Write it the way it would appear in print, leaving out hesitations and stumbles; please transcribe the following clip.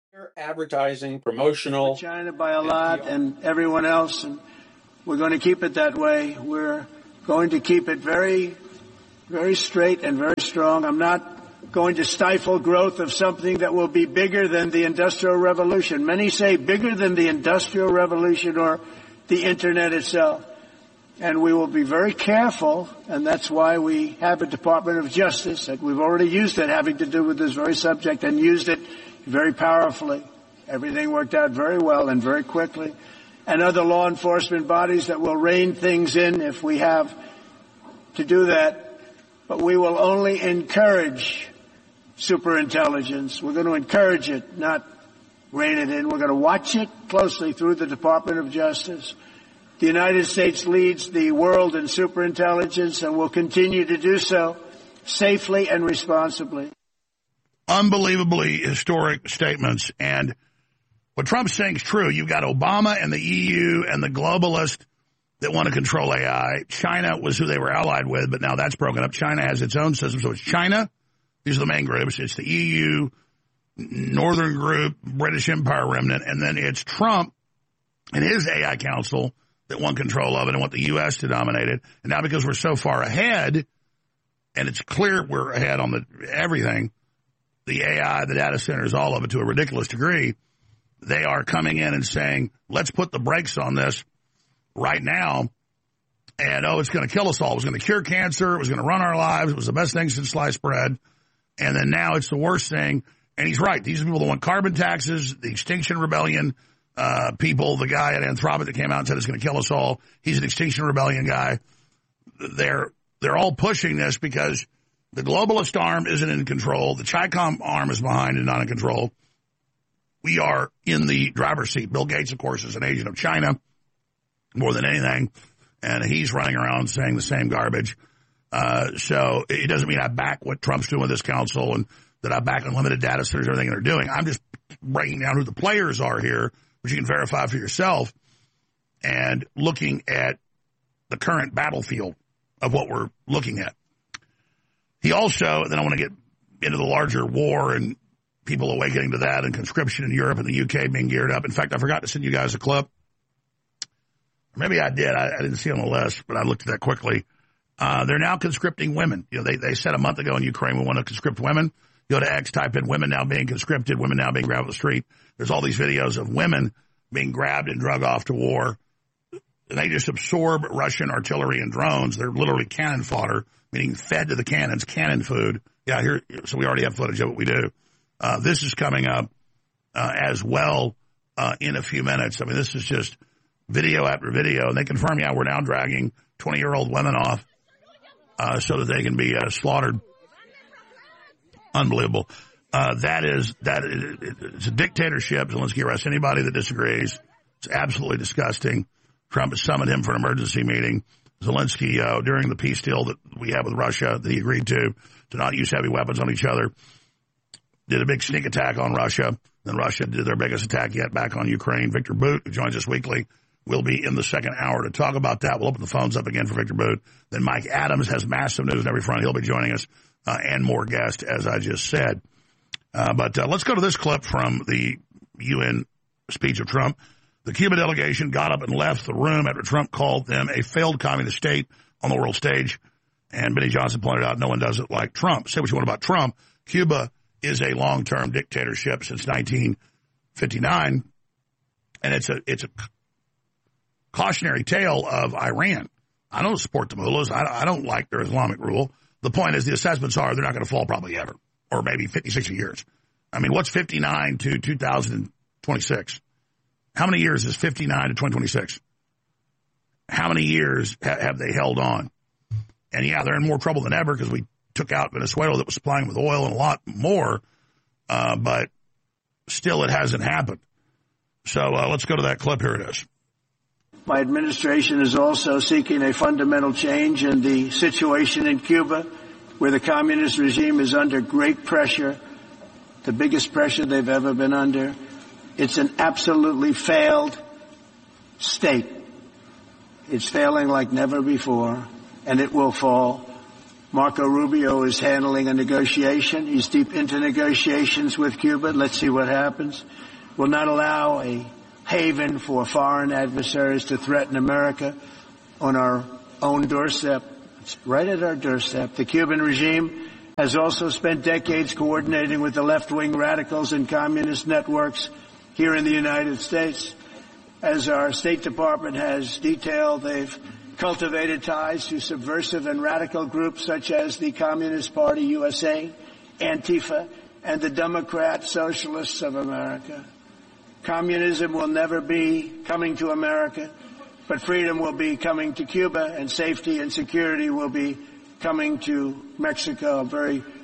Advertising, promotional. China by a lot and everyone else, and we're going to keep it that way. We're going to keep it very, very straight and very strong. I'm not going to stifle growth of something that will be bigger than the Industrial Revolution. Many say bigger than the Industrial Revolution or the Internet itself. And we will be very careful, and that's why we have a Department of Justice, that we've already used it having to do with this very subject and used it very powerfully. Everything worked out very well and very quickly. And other law enforcement bodies that will rein things in if we have to do that. But we will only encourage superintelligence. We're going to encourage it, not rein it in. We're going to watch it closely through the Department of Justice. The United States leads the world in superintelligence and will continue to do so safely and responsibly. Unbelievably historic statements. And what Trump's saying is true. You've got Obama and the EU and the globalists that want to control AI. China was who they were allied with, but now that's broken up. China has its own system. So it's China. These are the main groups. It's the EU, Northern Group, British Empire Remnant, and then it's Trump and his AI council that want control of it and want the U.S. to dominate it. And now because we're so far ahead, and it's clear we're ahead on everything, the AI, the data centers, all of it to a ridiculous degree, they are coming in and saying, let's put the brakes on this right now. And, it's going to kill us all. It was going to cure cancer. It was going to run our lives. It was the best thing since sliced bread. And then now it's the worst thing. And he's right. These are people that want carbon taxes, the Extinction Rebellion people, the guy at Anthropic that came out and said it's going to kill us all. He's an Extinction Rebellion guy. They're all pushing this because the globalist arm isn't in control. The Chi-Com arm is behind and not in control. We are in the driver's seat. Bill Gates, of course, is an agent of China more than anything, and he's running around saying the same garbage. So it doesn't mean I back what Trump's doing with this council and that I back unlimited data centers and everything they're doing. I'm just breaking down who the players are here, which you can verify for yourself, and looking at the current battlefield of what we're looking at. He also, then I want to get into the larger war and people awakening to that and conscription in Europe and the UK being geared up. In fact, I forgot to send you guys a clip. Maybe I did. I didn't see it on the list, but I looked at that quickly. They're now conscripting women. They said a month ago in Ukraine we want to conscript women. Go to X, type in women now being conscripted, women now being grabbed off the street. There's all these videos of women being grabbed and drug off to war. And they just absorb Russian artillery and drones. They're literally cannon fodder, meaning fed to the cannons, cannon food. Yeah, here. So we already have footage of what we do. This is coming up as well in a few minutes. I mean, this is just video after video. And they confirm, we're now dragging 20-year-old women off so that they can be slaughtered. Unbelievable. It's a dictatorship. Zelensky arrests anybody that disagrees. It's absolutely disgusting. Trump has summoned him for an emergency meeting. Zelensky, during the peace deal that we have with Russia, that he agreed to not use heavy weapons on each other, did a big sneak attack on Russia. Then Russia did their biggest attack yet back on Ukraine. Victor Boot, who joins us weekly, will be in the second hour to talk about that. We'll open the phones up again for Victor Boot. Then Mike Adams has massive news on every front. He'll be joining us, and more guests, as I just said. But let's go to this clip from the UN speech of Trump. The Cuba delegation got up and left the room after Trump called them a failed communist state on the world stage. And Benny Johnson pointed out no one does it like Trump. Say what you want about Trump. Cuba is a long-term dictatorship since 1959. And it's a cautionary tale of Iran. I don't support the mullahs. I don't like their Islamic rule. The point is the assessments are they're not going to fall probably ever, or maybe 50, 60 years. I mean, what's 59 to 2026? How many years is 59 to 2026? How many years have they held on? And, they're in more trouble than ever because we took out Venezuela that was supplying with oil and a lot more, but still it hasn't happened. So let's go to that clip. Here it is. My administration is also seeking a fundamental change in the situation in Cuba, where the communist regime is under great pressure, the biggest pressure they've ever been under. It's an absolutely failed state. It's failing like never before, and it will fall. Marco Rubio is handling a negotiation. He's deep into negotiations with Cuba. Let's see what happens. We'll not allow a haven for foreign adversaries to threaten America on our own doorstep. It's right at our doorstep. The Cuban regime has also spent decades coordinating with the left-wing radicals and communist networks here in the United States. As our State Department has detailed, they've cultivated ties to subversive and radical groups such as the Communist Party USA, Antifa, and the Democrat Socialists of America. Communism will never be coming to America, but freedom will be coming to Cuba, and safety and security will be coming to Mexico. I'm very